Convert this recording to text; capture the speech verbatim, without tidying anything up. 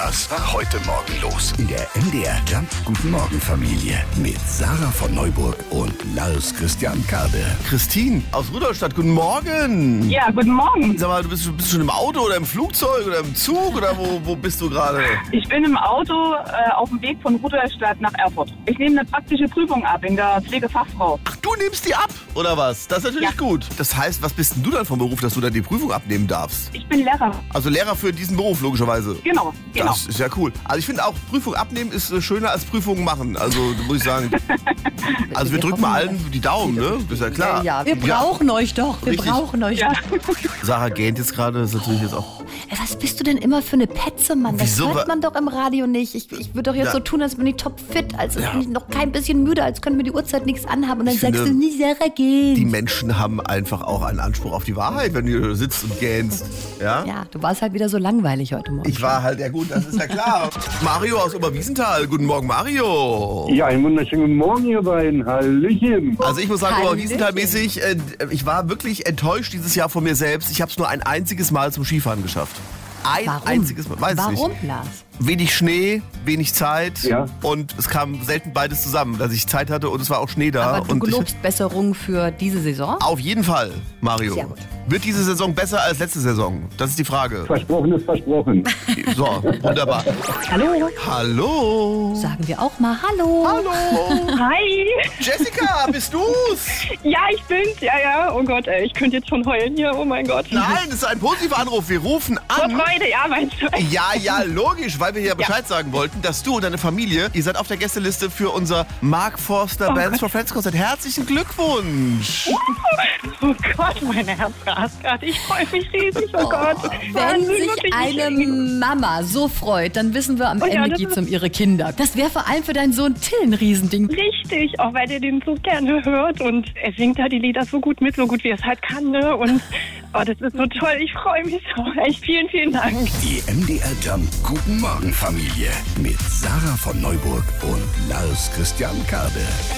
Was war heute Morgen los? In der M D R Jump Guten Morgen Familie mit Sarah von Neuburg und Lars Christian Kade. Christine aus Rudolstadt, guten Morgen. Ja, guten Morgen. Sag mal, du bist, bist du schon im Auto oder im Flugzeug oder im Zug oder wo, wo bist du gerade? Ich bin im Auto äh, auf dem Weg von Rudolstadt nach Erfurt. Ich nehme eine praktische Prüfung ab in der Pflegefachfrau. Ach, du nimmst die ab, oder was? Das ist natürlich Ja. gut. Das heißt, was bist denn du dann vom Beruf, dass du dann die Prüfung abnehmen darfst? Ich bin Lehrer. Also Lehrer für diesen Beruf, logischerweise. Genau, genau. Das ist ja cool. Also ich finde auch, Prüfung abnehmen ist äh, schöner als Prüfung machen. Also muss ich sagen. Also wir drücken mal allen die Daumen, ne? Das ist ja klar. Ja, wir brauchen Ja. euch doch. Wir Richtig. brauchen euch Ja. doch. Sarah gähnt jetzt gerade, das ist natürlich jetzt auch... Ey, was bist du denn immer für eine Petze, Mann? Das Wieso? hört man doch im Radio nicht. Ich, ich würde doch jetzt Ja. so tun, als bin ich topfit, als Ja. bin ich noch kein bisschen müde, als könnte mir die Uhrzeit nichts anhaben. Und dann Ich sagst finde, du, nie Sarah gehen. Die Menschen haben einfach auch einen Anspruch auf die Wahrheit, wenn du sitzt und gähnst. Ja? Ja, du warst halt wieder so langweilig heute Morgen. Ich war halt, ja gut, das ist ja klar. Mario aus Oberwiesenthal. Guten Morgen, Mario. Ja, einen wunderschönen guten Morgen, ihr beiden. Hallöchen. Also ich muss sagen, Hallöchen. Oberwiesenthal-mäßig, äh, ich war wirklich enttäuscht dieses Jahr von mir selbst. Ich habe es nur ein einziges Mal zum Skifahren geschafft. Ein Warum? einziges Mal, weiß ich Warum, nicht. Lars? Wenig Schnee, wenig Zeit Ja. und es kam selten beides zusammen, dass ich Zeit hatte und es war auch Schnee da. Aber du und ich, gelobst Besserung für diese Saison? auf jeden Fall, Mario. Sehr gut. Wird diese Saison besser als letzte Saison? Das ist die Frage. Versprochen ist versprochen. So, wunderbar. Hallo. Hallo. Sagen wir auch mal Hallo. Hallo. Hi. Jessica, bist du's? Ja, ich bin's. Ja, ja. Oh Gott, ey. Ich könnte jetzt schon heulen hier. Oh mein Gott. Nein, das ist ein positiver Anruf. Wir rufen Vor an. Freude, ja, meinst du? Ja, ja, logisch, weil wir ja Bescheid sagen wollten, dass du und deine Familie, ihr seid auf der Gästeliste für unser Mark Forster Oh Bands Gott. for Friends Konzert. Herzlichen Glückwunsch. Oh Gott, mein Herz rast gerade. Ich freue mich riesig. Oh Gott. Wenn Wahnsinn, sich wirklich. eine Mama so freut, dann wissen wir, am Oh ja, Ende das geht es ist- um ihre Kinder. Das wäre vor allem für deinen Sohn Till ein Riesending. Richtig, auch weil der den so gerne hört und er singt da die Lieder so gut mit, so gut wie er es halt kann, ne? Und oh, das ist so toll, ich freue mich so. Echt vielen, vielen Dank. Die M D R Jump Guten Morgen Familie mit Sarah von Neuburg und Lars Christian Kade.